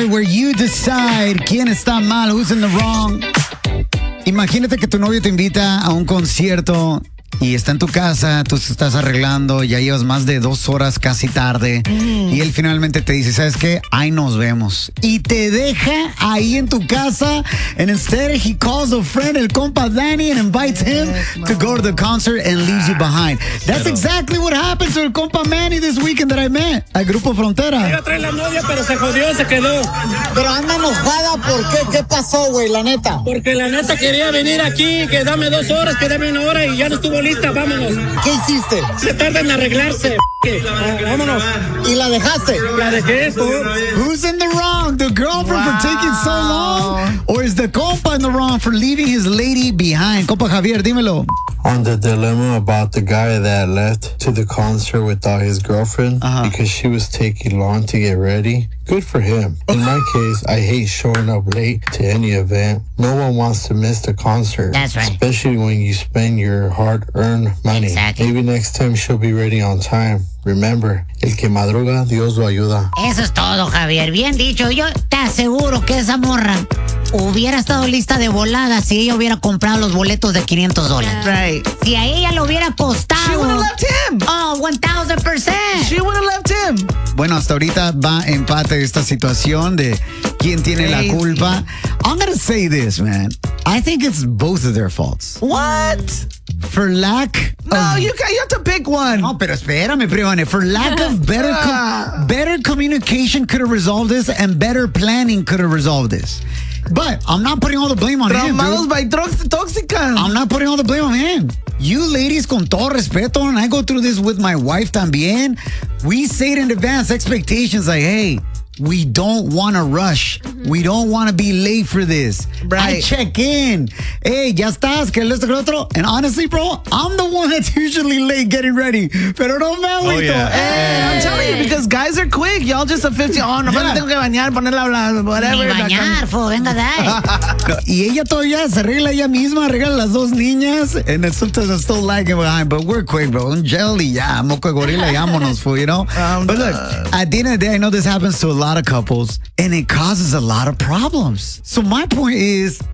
segment where you decide quién está mal, who's in the wrong. Imagínate que tu novio te invita a un concierto y está en tu casa, tú te estás arreglando, ya llevas más de 2 horas casi tarde y él finalmente te dice, ¿sabes qué? Ahí nos vemos. Y te deja ahí en tu casa and instead he calls a friend, el compa Danny, and invites him to go to the concert and leaves you behind. That's exactly what happened to el compa Manny this weekend that I met at Grupo Frontera. Iba a traer la novia, pero se jodió, se quedó. Pero anda enojada, ¿por qué? ¿Qué pasó, güey, la neta? Porque la neta quería venir aquí, que dame 2 horas, que dame 1 hora y ya no estuvo lista, vámonos. ¿Qué hiciste? Se tarda en arreglarse, vámonos. ¿Y la dejaste? La dejé, tú. Who's in the wrong? The girlfriend for taking so long? Or is the compa in the wrong for leaving his lady behind? Compa Javier, dímelo. On the dilemma about the guy that left to the concert without his girlfriend because she was taking long to get ready. Good for him. In my case, I hate showing up late to any event. No one wants to miss the concert. That's right. Especially when you spend your hard-earned money. Exactly. Maybe next time she'll be ready on time. Remember, el que madruga, Dios lo ayuda. Eso es todo, Javier. Bien dicho. Yo te aseguro que esa morra hubiera estado lista de volada si ella hubiera comprado los boletos de $500. Right. Si a ella le hubiera costado... She would have left him. Oh, 1000%. She would have left him. Bueno, hasta ahorita va empate esta situación de quién tiene la culpa. I'm gonna say this, man. I think it's both of their faults. What? For lack No, of... you have to pick one. No, pero espérame, privane. For lack of better communication could have resolved this and better planning could have resolved this. But I'm not putting all the blame on him, Traumados dude. by drugs tóxicas. I'm not putting all the blame on him. You ladies, con todo respeto, and I go through this with my wife también, we say it in advance, expectations like, hey, we don't want to rush. We don't want to be late for this. Right. I check in. Hey, ya estás, que esto, que lo otro. And honestly, bro, I'm the one that's usually late getting ready. Pero no me agüito. Hey, I'm telling you, because guys are quick. Y'all just a 50. Oh, no me tengo que bañar, ponerla, whatever. Ni bañar, venga de ahí. No, y ella todavía se arregla ella misma, arregla las 2 niñas, and then sometimes I'm still lagging behind, but we're quick, bro. Un gel y ya, moco de gorila y vámonos, fool, you know? But look, at the end of the day, I know this happens to a lot of couples, and it causes a lot of problems. So my point is,